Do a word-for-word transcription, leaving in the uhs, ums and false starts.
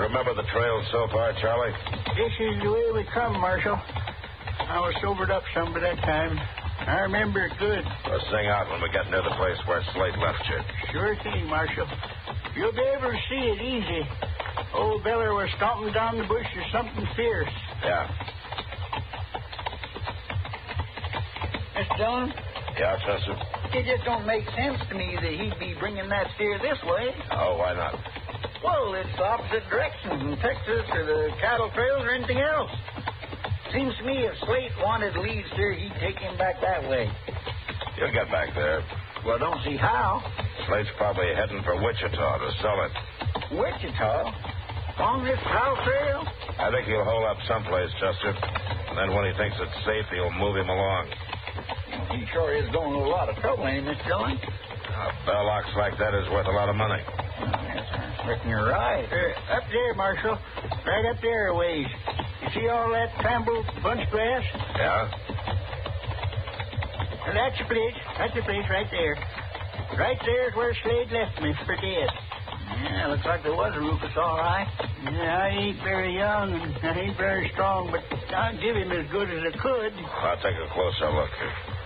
remember the trail so far, Charlie? This is the way we come, Marshal. I was sobered up some by that time. I remember it good. We'll sing out when we get near the place where Slate left you. Sure thing, Marshal. You'll be able to see it easy. Old Beller was stomping down the bush or something fierce. Yeah. Mister Dillon? Yeah, Chester? It just don't make sense to me that he'd be bringing that steer this way. Oh, why not? Well, it's the opposite direction from Texas or the cattle trails or anything else. Seems to me if Slate wanted to lead steer, he'd take him back that way. You'll get back there. Well, I don't see how. Slate's probably heading for Wichita to sell it. Wichita? On this cattle trail? I think he'll hold up someplace, Chester. And then when he thinks it's safe, he'll move him along. He sure is going to a lot of trouble, ain't he, Mister Dillon? A bell ox like that is worth a lot of money. Yes, I reckon you're right. Uh, up there, Marshal. Right up there a ways. You see all that trampled bunch grass? Yeah? Well, that's the place. That's the place right there. Right there's where Slade left me for dead. Yeah, looks like there was a Rufus, all right. Yeah, I ain't very young and I ain't very strong, but I'll give him as good as I could. I'll take a closer look.